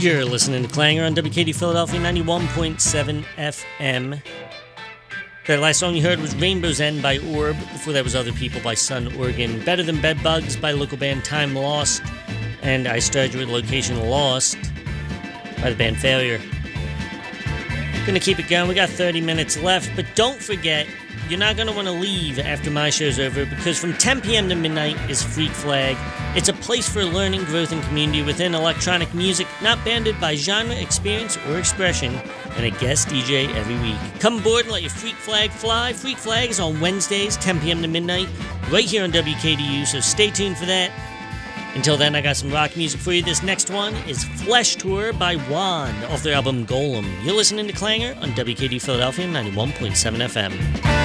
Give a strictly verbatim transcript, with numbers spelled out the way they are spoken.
You're listening to Clanger on W K D Philadelphia ninety-one point seven F M. That last song you heard was Rainbow's End by Orb. Before that was Other People by Sun Organ. Better Than Bedbugs by local band Time Lost. And I Started You with Location Lost by the band Failure. Gonna keep it going. We got thirty minutes left, but don't forget, you're not gonna want to leave after my show's over, because from ten p.m. to midnight is Freak Flag. It's a place for learning, growth, and community within electronic music, not banded by genre, experience, or expression, and a guest D J every week. Come aboard and let your Freak Flag fly. Freak Flag is on Wednesdays, ten p.m. to midnight, right here on W K D U, so stay tuned for that. Until then, I got some rock music for you. This next one is Flesh Tour by Wand off their album Golem. You're listening to Clanger on W K D Philadelphia ninety-one point seven F M.